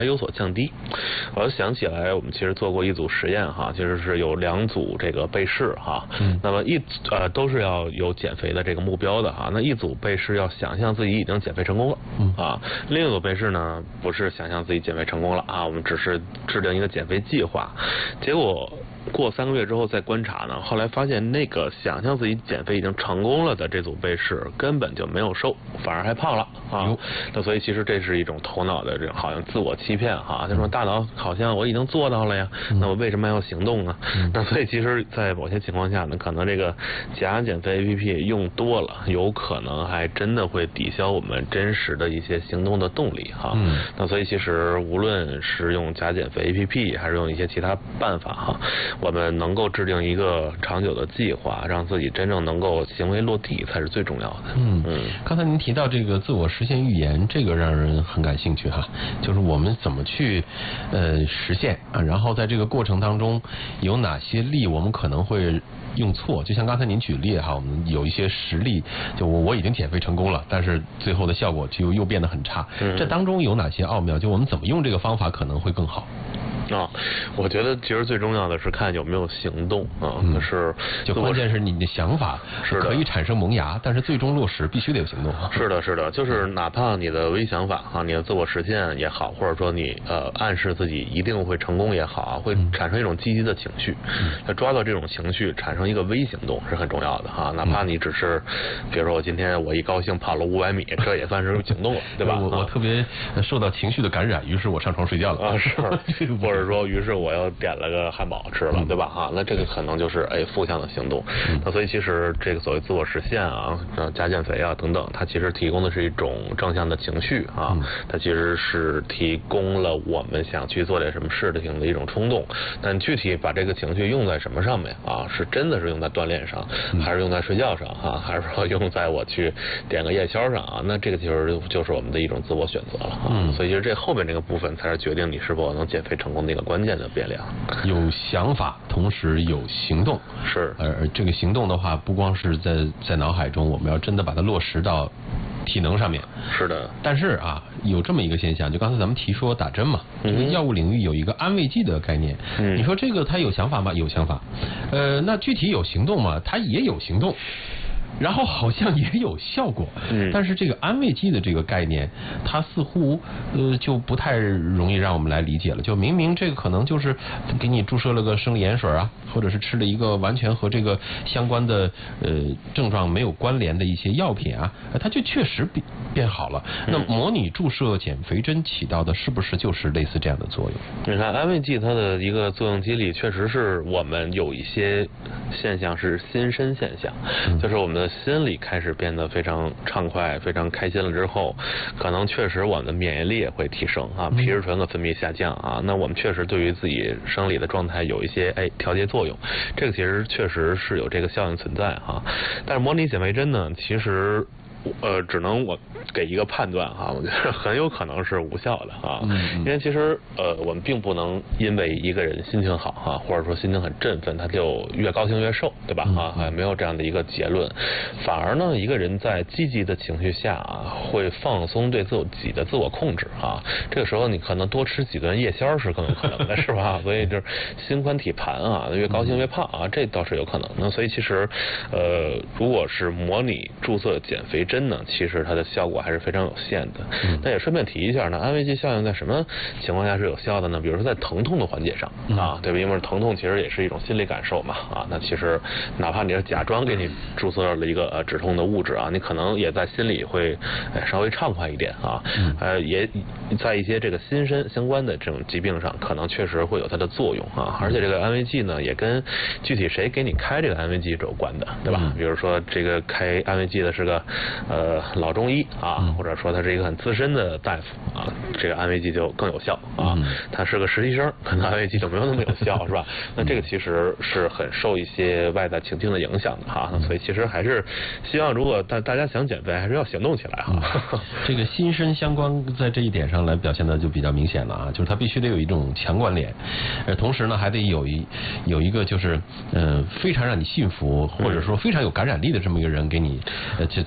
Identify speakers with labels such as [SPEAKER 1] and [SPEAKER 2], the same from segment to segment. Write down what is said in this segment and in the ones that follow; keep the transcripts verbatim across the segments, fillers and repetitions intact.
[SPEAKER 1] 有所降低。我想起来，我们其实做过一组实验哈，其实是有两组这个被试哈，嗯、那么一呃都是要有减肥的这个目标的哈。那一组被试要想象自己已经减肥成功了，嗯、啊，另一组被试呢不是想象自己减肥成功了啊，我们只是制定一个减肥计划，结果。过三个月之后再观察呢，后来发现那个想象自己减肥已经成功了的这组被试根本就没有瘦，反而还胖了啊。那所以其实这是一种头脑的这种好像自我欺骗哈，就说大脑好像我已经做到了呀，那我为什么要行动呢？那所以其实，在某些情况下呢，可能这个假减肥 A P P 用多了，有可能还真的会抵消我们真实的一些行动的动力哈。那所以其实无论是用假减肥 A P P 还是用一些其他办法哈。我们能够制定一个长久的计划，让自己真正能够行为落地，才是最重要的。
[SPEAKER 2] 嗯嗯，刚才您提到这个自我实现预言，这个让人很感兴趣哈，就是我们怎么去呃实现啊，然后在这个过程当中有哪些力我们可能会用错，就像刚才您举例哈，我们有一些实例，就我我已经减肥成功了，但是最后的效果就又变得很差，嗯、这当中有哪些奥妙？就我们怎么用这个方法可能会更好？
[SPEAKER 1] 啊，我觉得其实最重要的是看有没有行动啊，
[SPEAKER 2] 嗯、
[SPEAKER 1] 是
[SPEAKER 2] 就关键是你的想法是可以产生萌芽，但是最终落实必须得有行动。
[SPEAKER 1] 是的，是的，就是哪怕你的微想法啊，你的自我实现也好，或者说你呃暗示自己一定会成功也好啊，会产生一种积极的情绪，要、嗯、抓到这种情绪，产生一个微行动是很重要的哈。哪怕你只是，比如说我今天我一高兴跑了五百米，这也算是行动了，对吧？
[SPEAKER 2] 我我特别受到情绪的感染，于是我上床睡觉了
[SPEAKER 1] 啊，是，或者说于是我又点了个汉堡吃了，嗯、对吧？哈，那这个可能就是哎负向的行动。嗯、那所以其实这个所谓自我实现啊，假减肥啊等等，它其实提供的是一种正向的情绪啊，嗯、它其实是提供了我们想去做点什么事情的一种冲动。但具体把这个情绪用在什么上面啊？是真的是用在锻炼上，嗯、还是用在睡觉上啊？还是说用在我去点个夜宵上啊？那这个其实就是我们的一种自我选择了啊。嗯、所以其实这后面这个部分才是决定你是否能减肥成功的一个关键的变量。
[SPEAKER 2] 有想法，同时有行动，
[SPEAKER 1] 是。
[SPEAKER 2] 而这个行动的话，不光是在在脑海中，我们要真的把它落实到体能上面。
[SPEAKER 1] 是的。
[SPEAKER 2] 但是啊，有这么一个现象，就刚才咱们提说打针嘛，这个药物领域有一个安慰剂的概念。嗯。你说这个他有想法吗？有想法。呃，那具体有行动吗？他也有行动。然后好像也有效果，嗯，但是这个安慰剂的这个概念，它似乎呃就不太容易让我们来理解了。就明明这个可能就是给你注射了个生理盐水啊，或者是吃了一个完全和这个相关的呃症状没有关联的一些药品啊，它就确实变变好了。那模拟注射减肥针起到的是不是就是类似这样的作用？
[SPEAKER 1] 你看安慰剂它的一个作用机理，确实是我们有一些现象是心身现象，嗯、就是我们的心理开始变得非常畅快、非常开心了之后，可能确实我们的免疫力也会提升啊，皮质醇的分泌下降啊，那我们确实对于自己生理的状态有一些哎调节作用，这个其实确实是有这个效应存在哈。但是模拟减肥针呢，其实。呃，只能我给一个判断哈，我觉得很有可能是无效的啊，嗯、因为其实呃，我们并不能因为一个人心情好哈，或者说心情很振奋，他就越高兴越瘦，对吧？啊，还没有这样的一个结论。反而呢，一个人在积极的情绪下啊，会放松对自己的自我控制啊，这个时候你可能多吃几顿夜宵是更有可能的，是吧？所以就是心宽体盘啊，越高兴越胖啊，这倒是有可能的。所以其实呃，如果是模拟注射减肥针呢，其实它的效果还是非常有限的。嗯、那也顺便提一下呢，安慰剂效应在什么情况下是有效的呢？比如说在疼痛的缓解上啊，对吧？因为疼痛其实也是一种心理感受嘛啊。那其实哪怕你是假装给你注射了一个呃止痛的物质啊，你可能也在心里会、哎、稍微畅快一点啊。嗯、呃，也在一些这个心身相关的这种疾病上，可能确实会有它的作用啊。而且这个安慰剂呢，也跟具体谁给你开这个安慰剂是有关的，对吧？嗯、比如说这个开安慰剂的是个。呃，老中医啊，或者说他是一个很资深的大夫啊，这个安慰剂就更有效啊。他是个实习生，可能安慰剂就没有那么有效，是吧？那这个其实是很受一些外在情境的影响的哈。所以其实还是希望，如果大大家想减肥，还是要行动起来哈。
[SPEAKER 2] 这个心身相关在这一点上来表现的就比较明显了啊，就是它必须得有一种强关联，呃，同时呢还得有一有一个就是呃非常让你信服或者说非常有感染力的这么一个人给你呃去做了这样。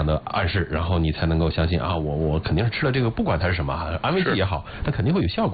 [SPEAKER 2] 样的暗示，然后你才能够相信啊，我我肯定是吃了这个，不管它是什么安慰剂也好，它肯定会有效果。